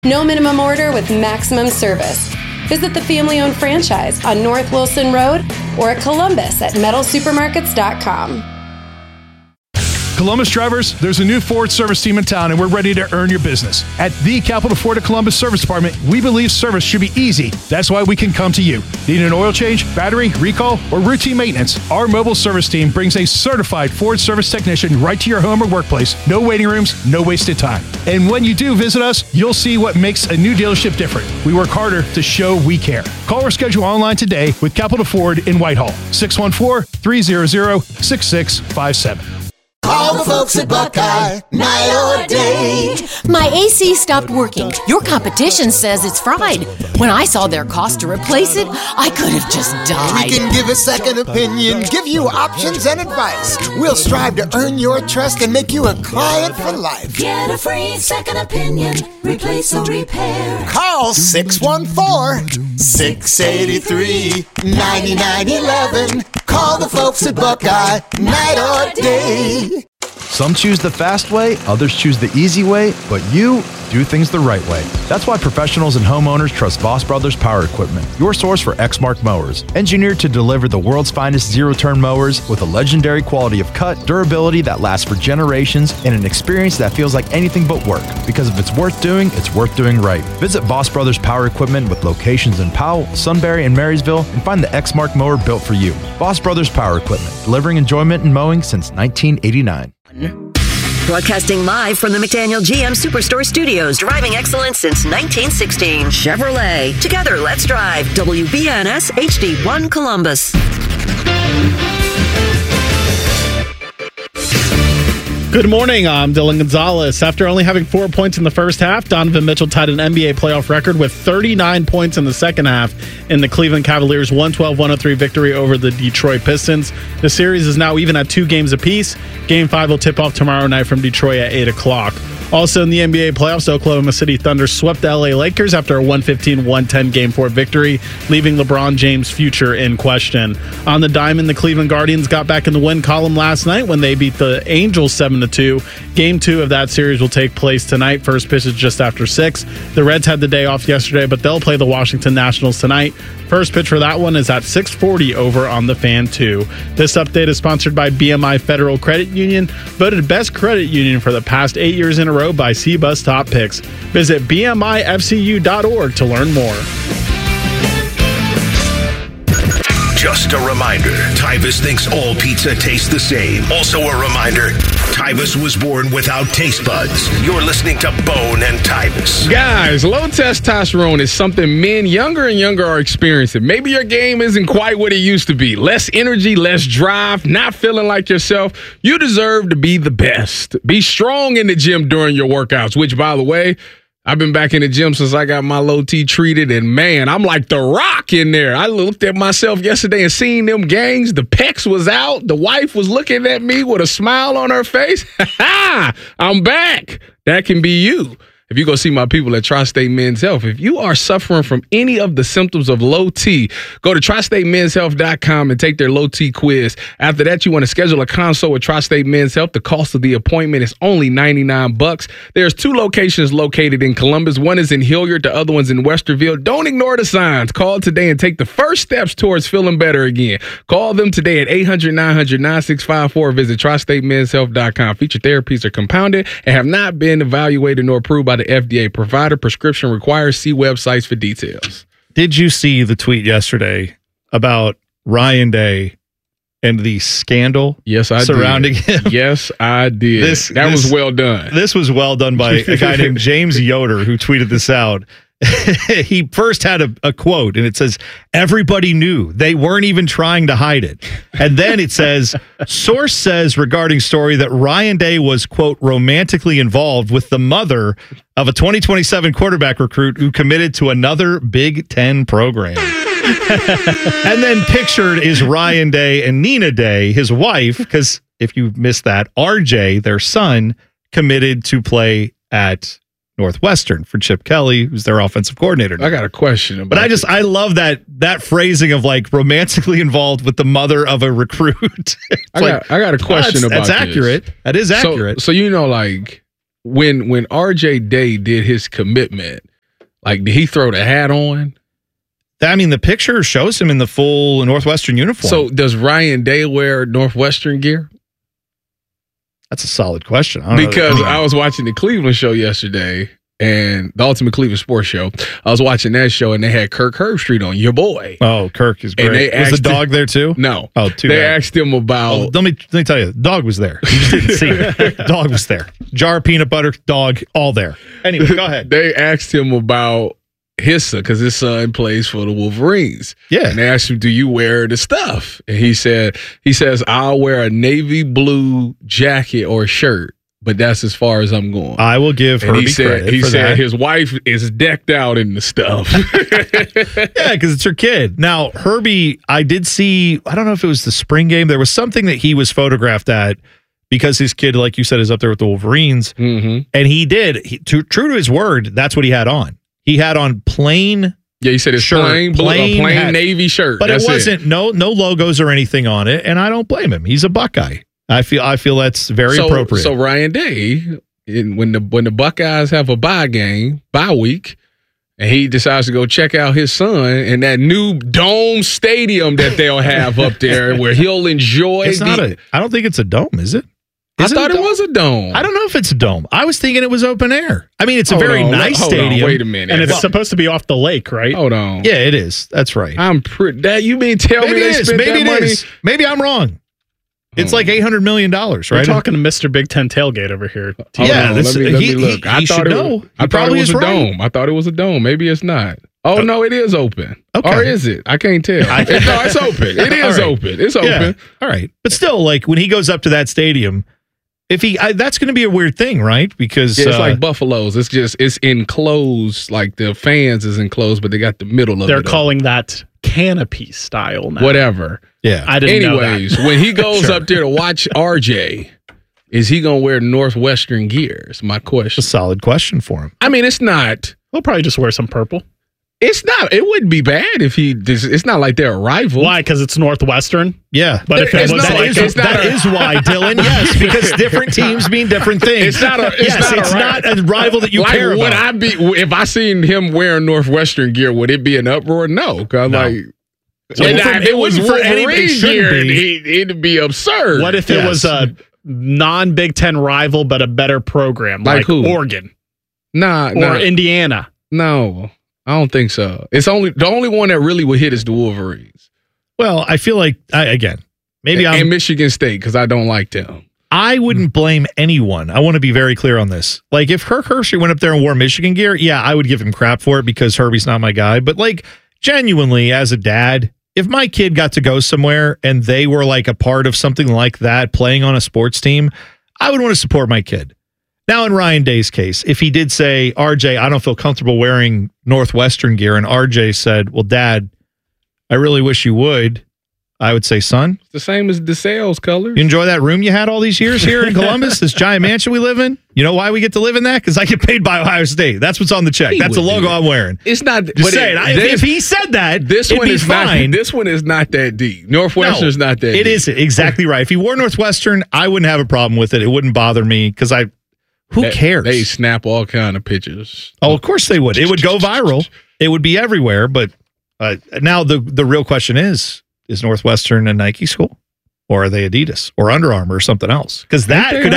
No minimum order with maximum service. Visit the family-owned franchise on North Wilson Road or at Columbus at metalsupermarkets.com. Columbus drivers, there's a new Ford service team in town, and we're ready to earn your business. At the Capital Ford of Columbus Service Department, we believe service should be easy. That's why we can come to you. Need an oil change, battery, recall, or routine maintenance? Our mobile service team brings a certified Ford service technician right to your home or workplace. No waiting rooms, no wasted time. And when you do visit us, you'll see what makes a new dealership different. We work harder to show we care. Call or schedule online today with Capital Ford in Whitehall. 614-300-6657. Call the folks at Buckeye, night or day. My AC stopped working. Your competition says it's fried. When I saw their cost to replace it, I could have just died. We can give a second opinion, give you options and advice. We'll strive to earn your trust and make you a client for life. Get a free second opinion, replace or repair. Call 614-683-9911. Call the folks at Buckeye, night or day. Some choose the fast way, others choose the easy way, but you do things the right way. That's why professionals and homeowners trust Voss Brothers Power Equipment, your source for Exmark mowers. Engineered to deliver the world's finest zero-turn mowers with a legendary quality of cut, durability that lasts for generations, and an experience that feels like anything but work. Because if it's worth doing right. Visit Voss Brothers Power Equipment with locations in Powell, Sunbury, and Marysville, and find the Exmark mower built for you. Voss Brothers Power Equipment, delivering enjoyment in mowing since 1989. Broadcasting live from the McDaniel GM Superstore Studios, driving excellence since 1916. Chevrolet. Together, let's drive. WBNS HD1 Columbus. Good morning, I'm Dylan Gonzalez. After only having 4 points in the first half, Donovan Mitchell tied an NBA playoff record with 39 points in the second half in the Cleveland Cavaliers' 112-103 victory over the Detroit Pistons. The series is now even at 2 games apiece. Game 5 will tip off tomorrow night from Detroit at 8 o'clock. Also in the NBA playoffs, Oklahoma City Thunder swept the LA Lakers after a 115-110 Game 4 victory, leaving LeBron James' future in question. On the diamond, the Cleveland Guardians got back in the win column last night when they beat the Angels 7-2. Game 2 of that series will take place tonight. First pitch is just after 6. The Reds had the day off yesterday, but they'll play the Washington Nationals tonight. First pitch for that one is at 6:40 over on the Fan 2. This update is sponsored by BMI Federal Credit Union, voted best credit union for the past 8 years in a row by CBUS Top Picks. Visit bmifcu.org to learn more. Just a reminder, Tyvus thinks all pizza tastes the same. Also a reminder, Tyvus was born without taste buds. You're listening to Bone and Tyvus. Guys, low testosterone is something men younger and younger are experiencing. Maybe your game isn't quite what it used to be. Less energy, less drive, not feeling like yourself. You deserve to be the best. Be strong in the gym during your workouts, which, by the way, I've been back in the gym since I got my low T treated, and man, I'm like the Rock in there. I looked at myself yesterday and seen them gangs. The pecs was out. The wife was looking at me with a smile on her face. Ha! I'm back. That can be you. If you go see my people at Tri-State Men's Health, if you are suffering from any of the symptoms of low T, go to tristatemenshealth.com and take their low T quiz. After that, you want to schedule a consult with Tri-State Men's Health. The cost of the appointment is only $99. There's 2 locations located in Columbus. One is in Hilliard. The other one's in Westerville. Don't ignore the signs. Call today and take the first steps towards feeling better again. Call them today at 800-900-9654. Visit tristatemenshealth.com. Feature therapies are compounded and have not been evaluated nor approved by the FDA. Provider prescription required. See websites for details. Did you see the tweet yesterday about Ryan Day and the scandal surrounding him? Yes, I did. That was well done. This was well done by a guy named James Yoder, who tweeted this out. He first had a quote, and it says, "Everybody knew. They weren't even trying to hide it." And then it says, "Source says regarding story that Ryan Day was, quote, romantically involved with the mother of a 2027 quarterback recruit who committed to another Big Ten program." And then pictured is Ryan Day and Nina Day, his wife, because if you missed that, RJ, their son, committed to play at Northwestern for Chip Kelly, who's their offensive coordinator now. I got a question about But I love that phrasing of like romantically involved with the mother of a recruit. I got a question about that's accurate. This. That is accurate. So you know, like when RJ Day did his commitment, Like, did he throw the hat on? I mean, the picture shows him in the full Northwestern uniform. So does Ryan Day wear Northwestern gear? That's a solid question. Because I was watching the Cleveland show yesterday, and the Ultimate Cleveland Sports Show. I was watching that show, and they had Kirk Herbstreit on, your boy. Oh, Kirk is great. Was the dog there too? No. Oh, too They bad. asked him about. Oh, let me tell you, the dog was there. You just didn't see it. Dog was there. Jar of peanut butter, dog, all there. Anyway, go ahead. They asked him about his son, because his son plays for the Wolverines. Yeah. And they asked him, do you wear the stuff? And he says, I'll wear a navy blue jacket or shirt, but that's as far as I'm going. I will give Herbie credit He for said that. his wife is decked out in the stuff. Yeah, because it's her kid. Now, Herbie, I did see, I don't know if it was the spring game. There was something that he was photographed at because his kid, like you said, is up there with the Wolverines. Mm-hmm. And he did, true to his word, that's what he had on. He had on plain. Yeah, he said it's shirt, plain hat. navy shirt. But That's it wasn't no logos or anything on it, and I don't blame him. He's a Buckeye. I feel that's very appropriate. So Ryan Day, when the Buckeyes have a bye week, and he decides to go check out his son in that new dome stadium that they'll have up there, where he'll enjoy. I don't think it's a dome, is it? I thought it was a dome. I don't know if it's a dome. I was thinking it was open air. I mean, it's a very nice stadium. Wait a minute. And it's supposed to be off the lake, right? Hold on. Yeah, it is. That's right. You mean tell me they spent that money? Maybe I'm wrong. It's like $800 million, right? We're talking to Mr. Big Ten Tailgate over here. Yeah, let me look. I thought it was a dome. I thought it was a dome. Maybe it's not. Oh, no, it is open. Okay. Or is it? I can't tell. No, it's open. It is open. It's open. Yeah. All right. But still, like, when he goes up to that stadium, that's going to be a weird thing, right? Because it's like Buffalo's. It's enclosed, like the fans is enclosed, but they got the middle of it. They're calling that canopy style now. Whatever. Yeah. I didn't know that. Anyways, when he goes up there to watch RJ, is he going to wear Northwestern gear? Is my question. A solid question for him. I mean, it's not. He'll probably just wear some purple. It's not. It wouldn't be bad if he. It's not like they're a rival. Why? Because it's Northwestern. Yeah, but if it was that is why, Dylan. Yes, because different teams mean different things. It's not a rival that you care would about. I be if I seen him wearing Northwestern gear? Would it be an uproar? No, because if it was for Wolverine gear, it'd be absurd. What if it was a non-Big Ten rival but a better program, like who? Oregon? Or Indiana? No. I don't think so. It's the only one that really would hit is the Wolverines. Well, I feel like maybe I'm Michigan State, because I don't like them. I wouldn't blame anyone. I want to be very clear on this. Like, if Kirk Herbstreit went up there and wore Michigan gear, yeah, I would give him crap for it because Herbie's not my guy. But like, genuinely, as a dad, if my kid got to go somewhere and they were like a part of something like that, playing on a sports team, I would want to support my kid. Now, in Ryan Day's case, if he did say, RJ, I don't feel comfortable wearing Northwestern gear, and RJ said, well, Dad, I really wish you would, I would say, son. It's the same as DeSales colors. You enjoy that room you had all these years here in Columbus, this giant mansion we live in? You know why we get to live in that? Because I get paid by Ohio State. That's what's on the check. That's the logo I'm wearing. It's not. Just saying, if he said that, this it'd one be is fine. This one is not that deep. Northwestern's not that deep. It isn't. Exactly right. If he wore Northwestern, I wouldn't have a problem with it. It wouldn't bother me because who cares? They snap all kind of pictures. Oh, of course they would. It would go viral. It would be everywhere. But now the real question is Northwestern a Nike school? Or are they Adidas or Under Armour or something else? Because that could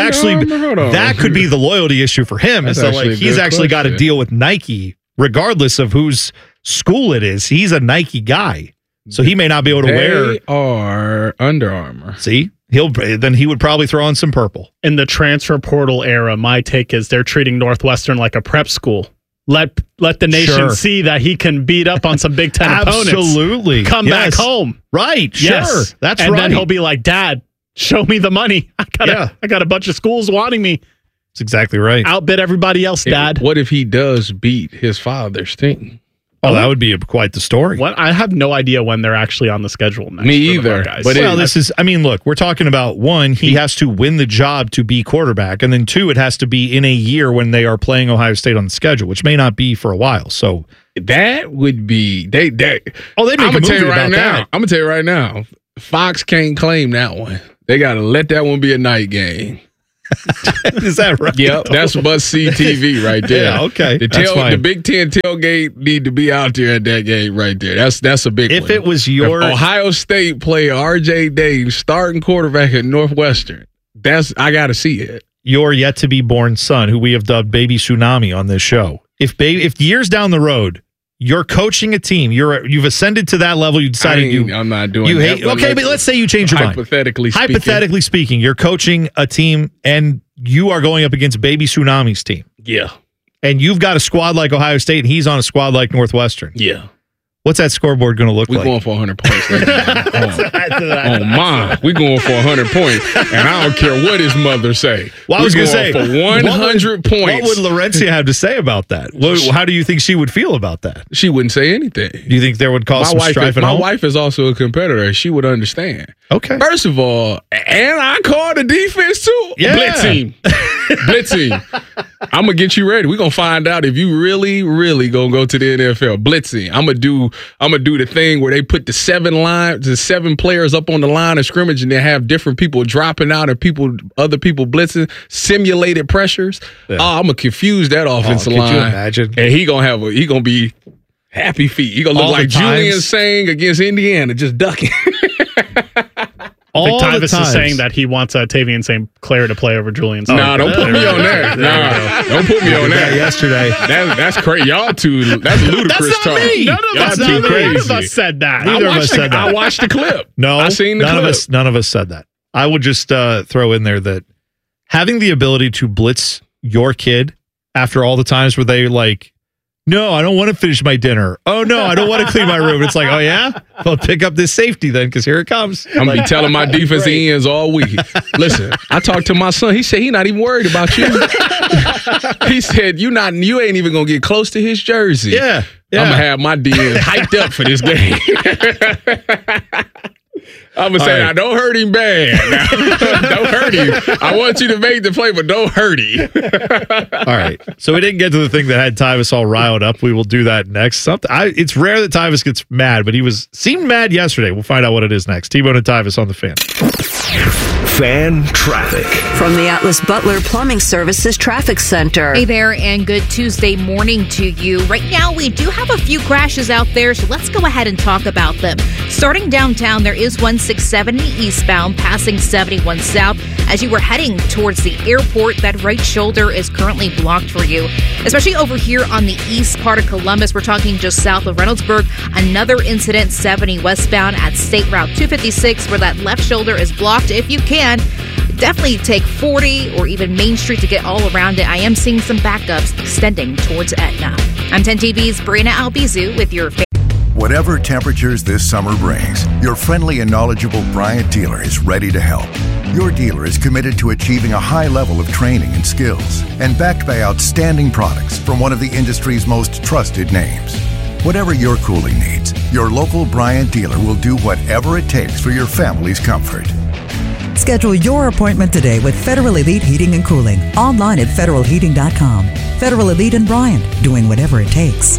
that could be the loyalty issue for him. Is that like he's actually got to deal with Nike regardless of whose school it is. He's a Nike guy. So he may not be able to wear. They are Under Armour. See? He would probably throw on some purple. In the transfer portal era, my take is they're treating Northwestern like a prep school. Let the nation see that he can beat up on some Big Ten opponents. Absolutely. Come back home. Right. Yes. Sure. That's and right. then he'll be like, Dad, show me the money. I got a bunch of schools wanting me. That's exactly right. Outbid everybody else, Dad. What if he does beat his father's team? Oh, that would be quite the story. What? I have no idea when they're actually on the schedule next. Me either. But look, we're talking about one, he has to win the job to be quarterback, and then two, it has to be in a year when they are playing Ohio State on the schedule, which may not be for a while. So that would be they make a movie about that. I'm gonna tell you right now, Fox can't claim that one. They gotta let that one be a night game. Is that right? Yep, that's must-see TV right there. Yeah, okay. The Big Ten tailgate need to be out there at that game right there. That's a big one. If it was your Ohio State player R.J. Davis starting quarterback at Northwestern, I got to see it. Your yet-to-be-born son, who we have dubbed Baby Tsunami on this show, if years down the road, you're coaching a team, you've ascended to that level, you decided I'm not doing that. But let's say you change your mind. Hypothetically speaking, you're coaching a team and you are going up against Baby Tsunami's team. Yeah. And you've got a squad like Ohio State and he's on a squad like Northwestern. Yeah. What's that scoreboard going to look like? We're going for 100 points. We're going for 100 points. And I don't care what his mother say. Well, I was going to say, for 100 points. What would Laurencia have to say about that? How do you think she would feel about that? She wouldn't say anything. Do you think there would cause some strife at home? My wife is also a competitor. She would understand. Okay. First of all, and I call the defense too. Yeah. Blitzing. I'm going to get you ready. We're going to find out if you really, really going to go to the NFL. Blitzing. I'm going to do the thing where they put the seven players up on the line of scrimmage and they have different people dropping out and other people blitzing, simulated pressures. Yeah. I'm going to confuse that offensive line. Could you imagine? And he going to be happy feet. He going to look like Julian Sang against Indiana, just ducking. I think Tyvis is saying that he wants Tavian St. Clair to play over Julian. No, don't put me on that. Don't put me on that. Yesterday, that's crazy. Y'all two, that's ludicrous talk. None of us said that. Neither of us said that. I watched the clip. No, I seen the clip. None of us said that. I would just throw in there that having the ability to blitz your kid after all the times where they like, no, I don't want to finish my dinner. Oh, no, I don't want to clean my room. It's like, oh, yeah? Well, pick up this safety then because here it comes. I'm going to be telling my defensive ends all week. Listen, I talked to my son. He said he's not even worried about you. He said, you ain't even going to get close to his jersey. Yeah. I'm going to have my DN hyped up for this game. I'm going to say, now, don't hurt him bad. Now, don't hurt him. I want you to make the play, but don't hurt him. All right. So we didn't get to the thing that had Tyvis all riled up. We will do that next. It's rare that Tyvis gets mad, but he seemed mad yesterday. We'll find out what it is next. T-Bone and Tyvis on the Fan. Fan traffic. From the Atlas Butler Plumbing Services Traffic Center. Hey there, and good Tuesday morning to you. Right now, we do have a few crashes out there, so let's go ahead and talk about them. Starting downtown, there is 1670 eastbound, passing 71 south. As you were heading towards the airport, that right shoulder is currently blocked for you. Especially over here on the east part of Columbus, we're talking just south of Reynoldsburg. Another incident, 70 westbound at State Route 256, where that left shoulder is blocked. If you can, definitely take 40 or even Main Street to get all around it. I am seeing some backups extending towards Etna. I'm 10TV's Brianna Albizu with your Whatever temperatures this summer brings, your friendly and knowledgeable Bryant dealer is ready to help. Your dealer is committed to achieving a high level of training and skills and backed by outstanding products from one of the industry's most trusted names. Whatever your cooling needs, your local Bryant dealer will do whatever it takes for your family's comfort. Schedule your appointment today with Federal Elite Heating and Cooling. Online at federalheating.com. Federal Elite and Bryant, doing whatever it takes.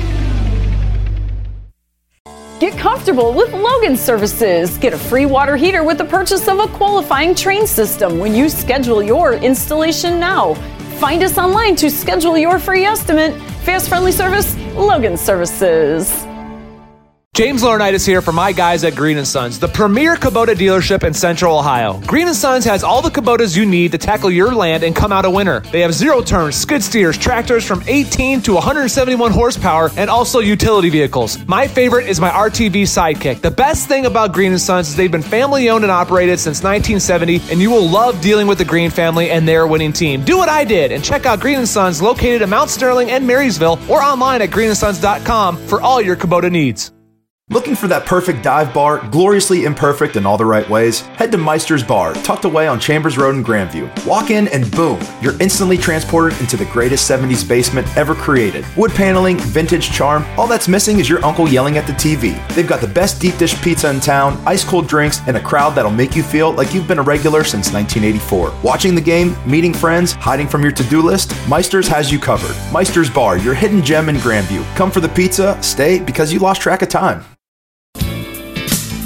Get comfortable with Logan Services. Get a free water heater with the purchase of a qualifying Train system when you schedule your installation now. Find us online to schedule your free estimate. Fast, friendly service, Logan Services. James Laurinaitis here for my guys at Green & Sons, the premier Kubota dealership in Central Ohio. Green & Sons has all the Kubotas you need to tackle your land and come out a winner. They have zero-turn skid steers, tractors from 18 to 171 horsepower, and also utility vehicles. My favorite is my RTV Sidekick. The best thing about Green & Sons is they've been family-owned and operated since 1970, and you will love dealing with the Green family and their winning team. Do what I did and check out Green & Sons located in Mount Sterling and Marysville or online at greenandsons.com for all your Kubota needs. Looking for that perfect dive bar, gloriously imperfect in all the right ways? Head to Meister's Bar, tucked away on Chambers Road in Grandview. Walk in and boom, you're instantly transported into the greatest 70s basement ever created. Wood paneling, vintage charm, all that's missing is your uncle yelling at the TV. They've got the best deep dish pizza in town, ice cold drinks, and a crowd that'll make you feel like you've been a regular since 1984. Watching the game, meeting friends, hiding from your to-do list, Meister's has you covered. Meister's Bar, your hidden gem in Grandview. Come for the pizza, stay because you lost track of time.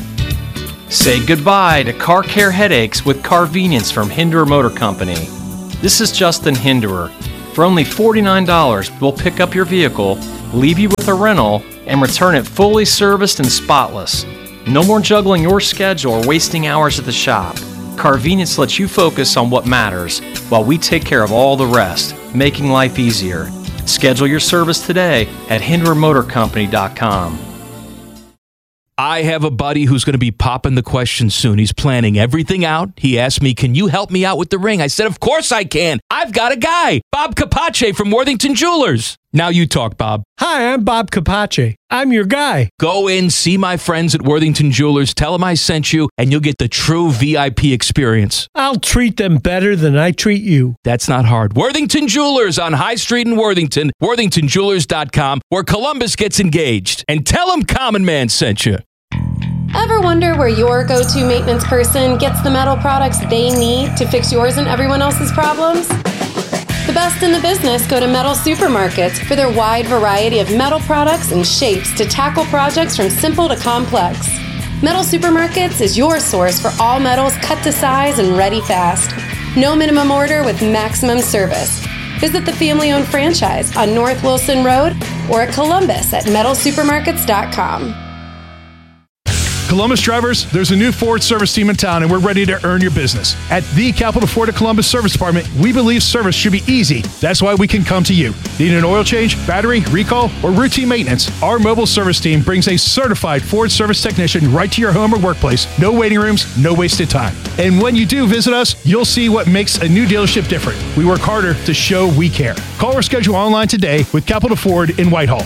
Say goodbye to car care headaches with Carvenience from Hinder Motor Company. This is Justin Hinderer. For only $49, we'll pick up your vehicle, leave you with a rental, and return it fully serviced and spotless. No more juggling your schedule or wasting hours at the shop. Carvenience lets you focus on what matters, while we take care of all the rest, making life easier. Schedule your service today at HindererMotorCompany.com. I have a buddy who's going to be popping the question soon. He's planning everything out. He asked me, can you help me out with the ring? I said, of course I can. I've got a guy, Bob Capace from Worthington Jewelers. Now you talk, Bob. Hi, I'm Bob Capace. I'm your guy. Go in, see my friends at Worthington Jewelers, tell them I sent you, and you'll get the true VIP experience. I'll treat them better than I treat you. That's not hard. Worthington Jewelers on High Street in Worthington, worthingtonjewelers.com, where Columbus gets engaged. And tell them Common Man sent you. Ever wonder where your go-to maintenance person gets the metal products they need to fix yours and everyone else's problems? The best in the business go to Metal Supermarkets for their wide variety of metal products and shapes to tackle projects from simple to complex. Metal Supermarkets is your source for all metals cut to size and ready fast. No minimum order with maximum service. Visit the family-owned franchise on North Wilson Road or at Columbus at metalsupermarkets.com. Columbus drivers, there's a new Ford service team in town, and we're ready to earn your business. At the Capital Ford of Columbus Service Department, we believe service should be easy. That's why we can come to you. Need an oil change, battery, recall, or routine maintenance? Our mobile service team brings a certified Ford service technician right to your home or workplace. No waiting rooms, no wasted time. And when you do visit us, you'll see what makes a new dealership different. We work harder to show we care. Call or schedule online today with Capital Ford in Whitehall,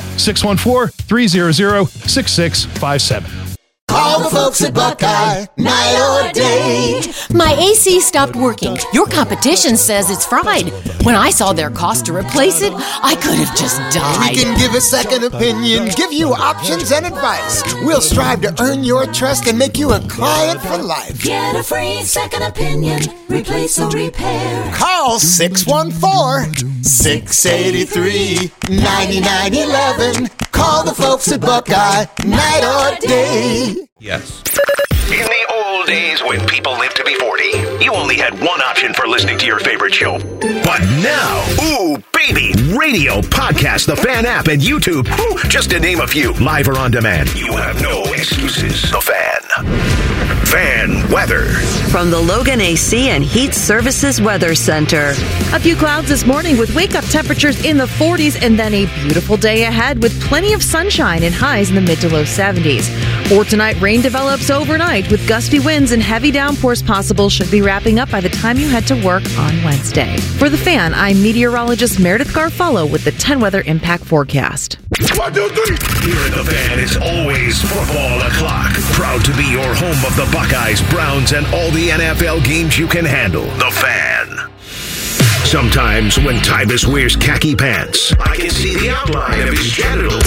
614-300-6657. Call the folks at Buckeye, night or day. My AC stopped working. Your competition says it's fried. When I saw their cost to replace it, I could have just died. We can give a second opinion, give you options and advice. We'll strive to earn your trust and make you a client for life. Get a free second opinion. Replace or repair. Call 614-683-9911. Call the folks at Buckeye, night or day. Yes. In the old days when people lived to be 40, you only had one option for listening to your favorite show. But now, ooh, baby, radio, podcast, the Fan app, and YouTube, ooh, just to name a few, live or on demand. You have no excuses. The Fan. Fan weather. From the Logan AC and Heat Services Weather Center. A few clouds this morning with wake-up temperatures in the 40s and then a beautiful day ahead with plenty of sunshine and highs in the mid to low 70s. For tonight, rain develops overnight with gusty winds and heavy downpours possible. Should be wrapping up by the time you head to work on Wednesday. For The Fan, I'm meteorologist Meredith Garfalo with the 10 Weather Impact Forecast. 1, 2, 3. Here at The Fan, it's always football o'clock. Proud to be your home of the Buckeyes, Browns, and all the NFL games you can handle. The Fan. Sometimes when Tyvus wears khaki pants, I can see the outline of his genitals.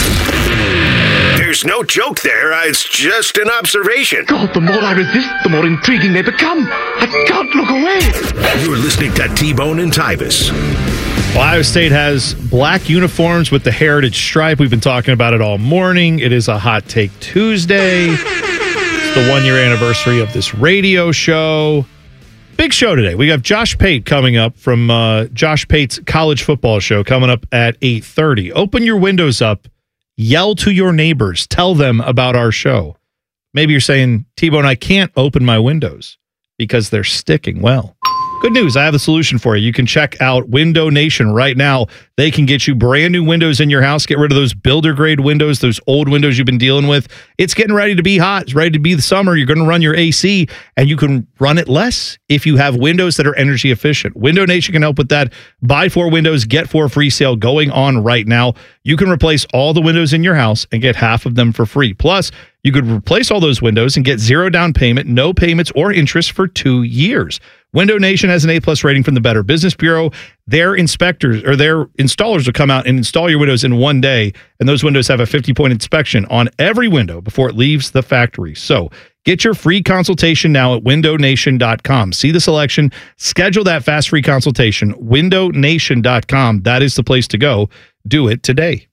There's no joke there. It's just an observation. God, the more I resist, the more intriguing they become. I can't look away. You're listening to T-Bone and Tyvus. Ohio State has black uniforms with the heritage stripe. We've been talking about it all morning. It is a Hot Take Tuesday. It's the 1-year anniversary of this radio show. Big show today. We have Josh Pate coming up from Josh Pate's college football show coming up at 8:30. Open your windows up. Yell to your neighbors. Tell them about our show. Maybe you're saying, T-Bone, I can't open my windows because they're sticking. Well, good news. I have a solution for you. You can check out Window Nation right now. They can get you brand new windows in your house. Get rid of those builder grade windows, those old windows you've been dealing with. It's getting ready to be hot. It's ready to be the summer. You're going to run your AC and you can run it less if you have windows that are energy efficient. Window Nation can help with that. Buy 4 windows, get 4 free sale going on right now. You can replace all the windows in your house and get half of them for free. Plus, you could replace all those windows and get 0 down payment, no payments or interest for 2 years. Window Nation has an A+ rating from the Better Business Bureau. Their inspectors or their installers will come out and install your windows in 1 day, and those windows have a 50-point inspection on every window before it leaves the factory. So get your free consultation now at windownation.com. See the selection, schedule that fast free consultation, windownation.com. That is the place to go. Do it today.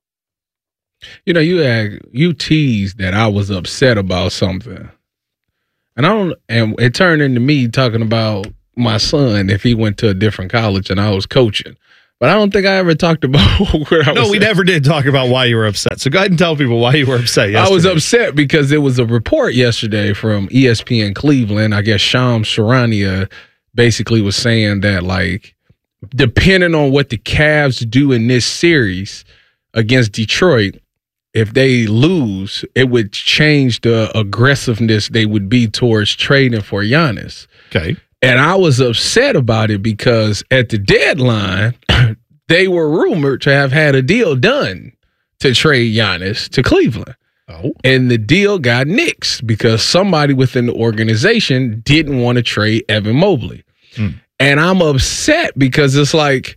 You know, you teased that I was upset about something. And it turned into me talking about my son if he went to a different college and I was coaching. But I don't think I ever talked about where I was. No, we never did talk about why you were upset. So go ahead and tell people why you were upset yesterday. I was upset because there was a report yesterday from ESPN Cleveland. I guess Shams Charania basically was saying that, like, depending on what the Cavs do in this series against Detroit, if they lose, it would change the aggressiveness they would be towards trading for Giannis. Okay. And I was upset about it because at the deadline, they were rumored to have had a deal done to trade Giannis to Cleveland. Oh. And the deal got nixed because somebody within the organization didn't want to trade Evan Mobley. And I'm upset because it's like,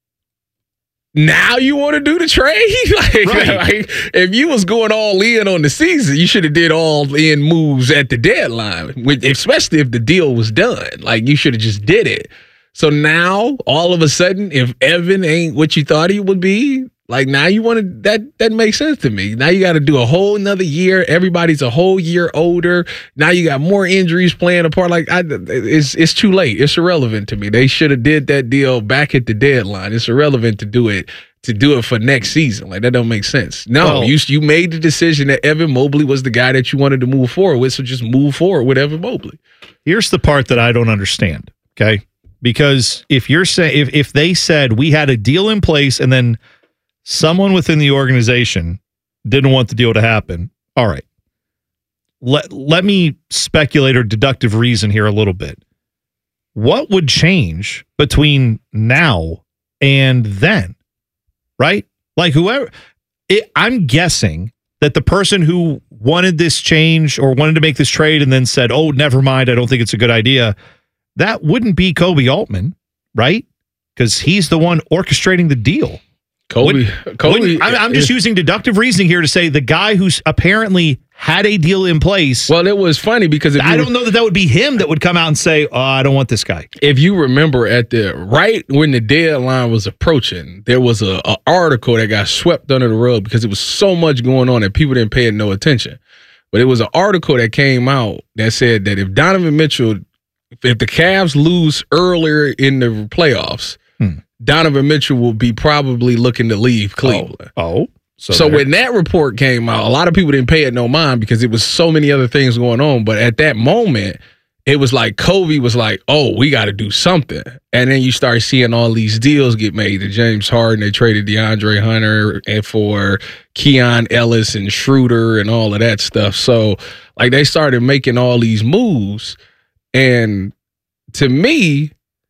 now you want to do the trade? like, if you was going all in on the season, you should have did all in moves at the deadline, especially if the deal was done. Like, you should have just did it. So now, all of a sudden, if Evan ain't what you thought he would be, like, now you want to, that makes sense to me. Now you got to do a whole another year. Everybody's a whole year older. Now you got more injuries playing a part. Like, it's too late. It's irrelevant to me. They should have did that deal back at the deadline. It's irrelevant to do it for next season. Like, that don't make sense. No, you made the decision that Evan Mobley was the guy that you wanted to move forward with, so just move forward with Evan Mobley. Here's the part that I don't understand, okay? Because if you're saying if they said we had a deal in place and then someone within the organization didn't want the deal to happen, all right. Let me speculate or deductive reason here a little bit. What would change between now and then? Right? Like, I'm guessing that the person who wanted this change or wanted to make this trade and then said, oh, never mind, I don't think it's a good idea, that wouldn't be Kobe Altman, right? Because he's the one orchestrating the deal. Kobe. I'm just using deductive reasoning here to say the guy who's apparently had a deal in place. Well, it was funny because I don't know that would be him that would come out and say, oh, I don't want this guy. If you remember right when the deadline was approaching, there was an article that got swept under the rug because it was so much going on that people didn't pay no attention. But it was an article that came out that said that if Donovan Mitchell, if the Cavs lose earlier in the playoffs, Donovan Mitchell will be probably looking to leave Cleveland. So when that report came out, a lot of people didn't pay it no mind because it was so many other things going on. But at that moment, it was like Kobe was like, oh, we got to do something. And then you start seeing all these deals get made. To James Harden, they traded DeAndre Hunter and for Keon Ellis and Schroeder and all of that stuff. So, like, they started making all these moves. And to me,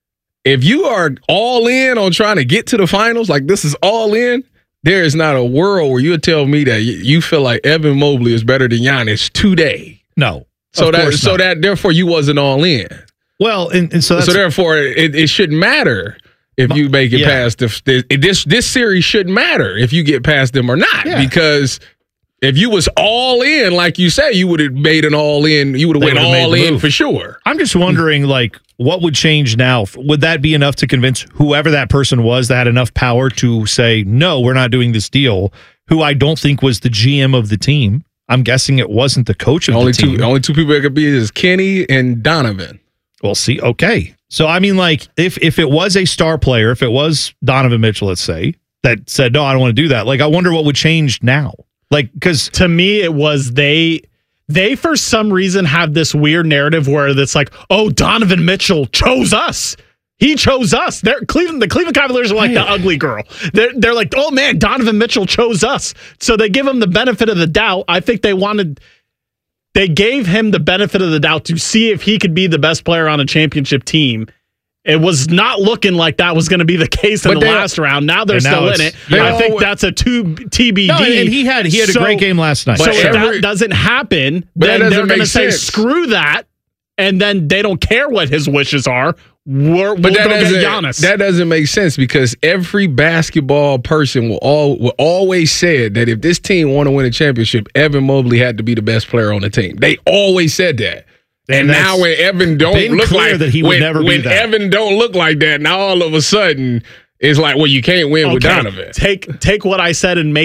if you are all in on trying to get to the finals, like this is all in, there is not a world where you'll tell me that you feel like Evan Mobley is better than Giannis today. No. So that therefore you wasn't all in. Well, and so therefore it shouldn't matter if you make it past this series shouldn't matter if you get past them or not because if you was all in, like you say, you would have made an all in. You would have went all in for sure. I'm just wondering, like, what would change now? Would that be enough to convince whoever that person was that had enough power to say, no, we're not doing this deal, who I don't think was the GM of the team? I'm guessing it wasn't the coach of the team. Only two people that could be is Kenny and Donovan. Well, see, okay. So, I mean, like, if it was a star player, if it was Donovan Mitchell, let's say, that said, no, I don't want to do that, like, I wonder what would change now. Like, because to me, it was they for some reason have this weird narrative where it's like, oh, Donovan Mitchell chose us. He chose us. The Cleveland Cavaliers are like the ugly girl. They're like, oh man, Donovan Mitchell chose us. So they give him the benefit of the doubt. I think they gave him the benefit of the doubt to see if he could be the best player on a championship team. It was not looking like that was going to be the case in the last round. Now they're still in it. I think that's a TBD. No, and he had a great game last night. So if that doesn't happen, then they're going to say, screw that, and then they don't care what his wishes are. We'll go get Giannis. That doesn't make sense because every basketball person will always said that if this team want to win a championship, Evan Mobley had to be the best player on the team. They always said that. And now when Evan don't look like that, he would never be that. Evan don't look like that, now all of a sudden it's like, well, you can't win with Donovan. Take what I said and make it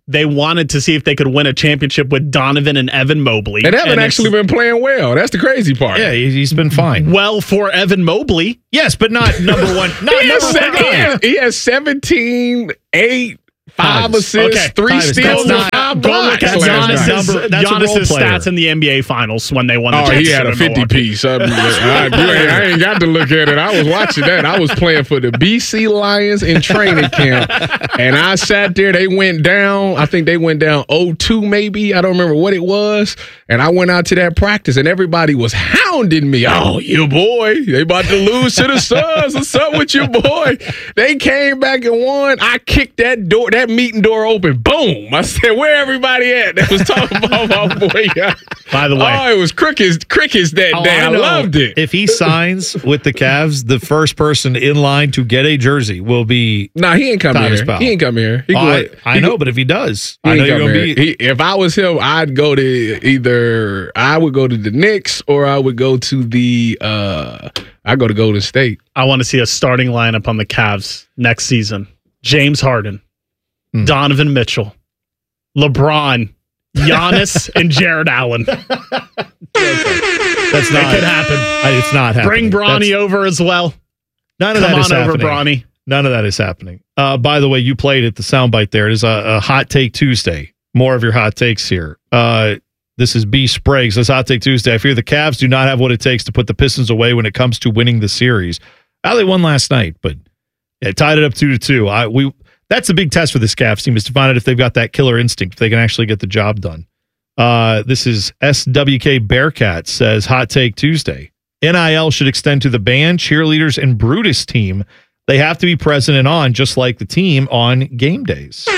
they wanted to see if they could win a championship with Donovan and Evan Mobley. And Evan actually been playing well. That's the crazy part. Yeah, he's been fine. Well, for Evan Mobley. Yes, but not number one. He has 17, 8, 5 assists, 3 steals, and 5 blocks. That's Giannis's stats in the NBA Finals when they won the championship. He had a 50-piece. I ain't got to look at it. I was watching that. I was playing for the BC Lions in training camp, and I sat there. They went down. I think they went down 0-2 maybe. I don't remember what it was. And I went out to that practice, and everybody was hounding me. Oh, your boy. They about to lose to the Suns. What's up with your boy? They came back and won. I kicked that meeting door open. Boom. I said, where everybody at that was talking about my boy? By the way. It was crickets that day. I loved it. If he signs with the Cavs, the first person in line to get a jersey will be he ain't coming here. Powell. He ain't coming here. I know, but if he does, I know you're going to be. If I was him, I'd go to I would go to the Knicks or I would go to I go to Golden State. I want to see a starting lineup on the Cavs next season. James Harden, Donovan Mitchell, LeBron, Giannis, and Jared Allen. That's not. It could happen. It's not happening. Bring Bronny over as well. None of that is happening. Come on over, Bronny. None of that is happening. By the way, you played it, the soundbite there. It is a Hot Take Tuesday. More of your hot takes here. This is B. Sprague. Says Hot Take Tuesday. I fear the Cavs do not have what it takes to put the Pistons away when it comes to winning the series. They won last night, but tied it up 2-2. That's a big test for this Cavs team, is to find out if they've got that killer instinct, if they can actually get the job done. This is SWK Bearcat says Hot Take Tuesday. NIL should extend to the band, cheerleaders, and Brutus team. They have to be present and on, just like the team on game days.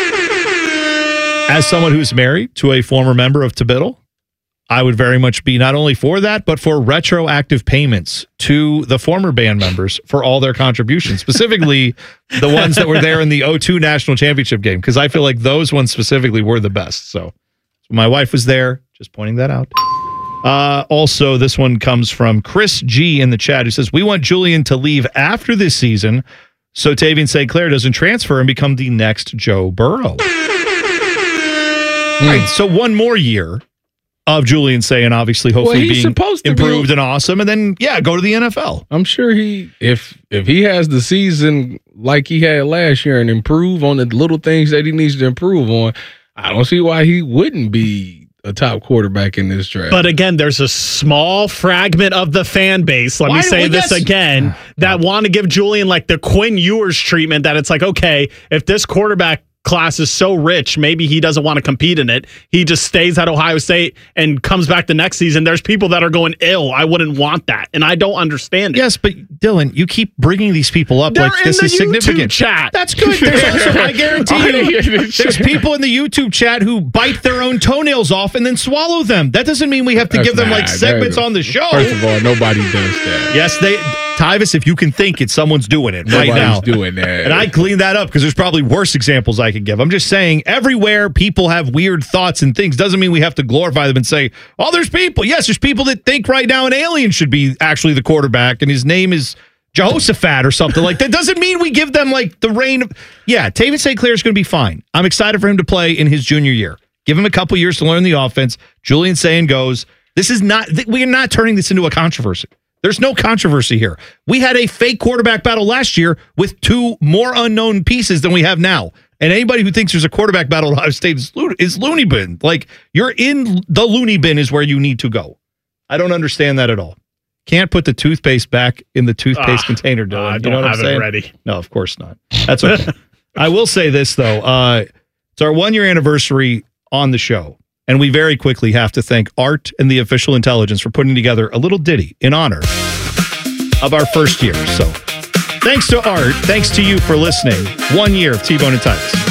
As someone who's married to a former member of Tabiddle, I would very much be not only for that, but for retroactive payments to the former band members for all their contributions, specifically the ones that were there in the 2002 National Championship game, because I feel like those ones specifically were the best. So my wife was there, just pointing that out. Also, this one comes from Chris G in the chat, who says, we want Julian to leave after this season so Tavian St. Clair doesn't transfer and become the next Joe Burrow. Right, so one more year of Julian saying, obviously, hopefully being improved and awesome, and then go to the NFL. I'm sure if he has the season like he had last year and improve on the little things that he needs to improve on, I don't see why he wouldn't be a top quarterback in this draft. But again, there's a small fragment of the fan base, let me say this again, that want to give Julian like the Quinn Ewers treatment, that it's like, okay, if this quarterback class is so rich, maybe he doesn't want to compete in it. He just stays at Ohio State and comes back the next season. There's people that are going ill. I wouldn't want that, and I don't understand it. Yes, but Dylan, you keep bringing these people up like this is significant. Chat. That's good. There's also, I guarantee you, there's people in the YouTube chat who bite their own toenails off and then swallow them. That doesn't mean we have to give them like segments on the show. First of all, nobody does that. Yes, Tyvis, if you can think it, someone's doing it right now. Nobody's doing that. And I cleaned that up because there's probably worse examples I could give. I'm just saying, everywhere people have weird thoughts and things doesn't mean we have to glorify them and say, oh, there's people. Yes, there's people that think right now an alien should be actually the quarterback and his name is Jehoshaphat or something. Like, that doesn't mean we give them like the reign of... Yeah, Tavian St. Clair is going to be fine. I'm excited for him to play in his junior year. Give him a couple years to learn the offense. Julian Sayin goes, we are not turning this into a controversy. There's no controversy here. We had a fake quarterback battle last year with two more unknown pieces than we have now. And anybody who thinks there's a quarterback battle at Ohio State is loony bin. Like, you're in the loony bin is where you need to go. I don't understand that at all. Can't put the toothpaste back in the toothpaste container, Dylan. I don't have it ready. No, of course not. That's okay. I will say this, though. It's our 1 year anniversary on the show. And we very quickly have to thank Art and the Official Intelligence for putting together a little ditty in honor of our first year. So thanks to Art. Thanks to you for listening. 1 year of T-Bone and Titus.